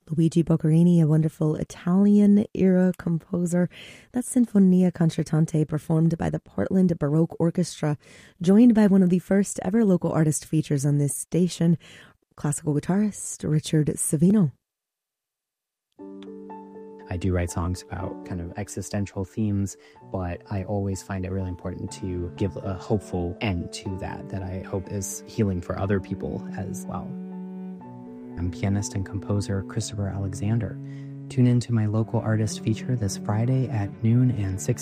Luigi Boccherini, a wonderful Italian-era composer. That's Sinfonia Concertante, performed by the Portland Baroque Orchestra, joined by one of the first ever local artist features on this station, classical guitarist Richard Savino. I do write songs about kind of existential themes, but I always find it really important to give a hopeful end to that I hope is healing for other people as well. I'm pianist and composer Christopher Alexander. Tune in to my local artist feature this Friday at noon and 6